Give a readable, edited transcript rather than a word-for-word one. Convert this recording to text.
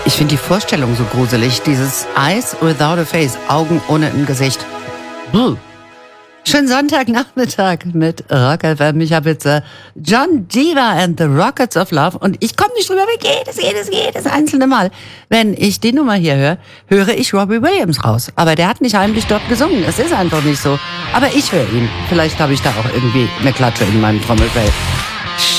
Ich finde die Vorstellung so gruselig. Dieses Eyes without a face, Augen ohne ein Gesicht. Buh. Schönen Sonntagnachmittag mit Rock FM. Ich habe jetzt John Diva and the Rockets of Love und ich komme nicht drüber weg, jedes einzelne Mal. Wenn ich die Nummer hier höre ich Robbie Williams raus. Aber der hat nicht heimlich dort gesungen. Es ist einfach nicht so. Aber ich höre ihn. Vielleicht habe ich da auch irgendwie eine Klatsche in meinem Trommelfell.